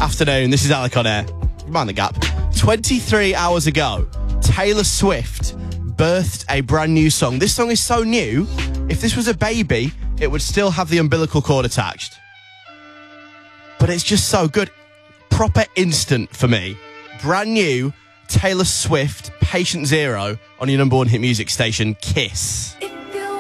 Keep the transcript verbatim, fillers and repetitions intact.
afternoon. This is Alec on air. Mind the gap. twenty-three hours ago, Taylor Swift birthed a brand new song. This song is so new, if this was a baby, it would still have the umbilical cord attached. But it's just so good. Proper instant for me. Brand new Taylor Swift, Patient Zero on your number one hit music station, Kiss.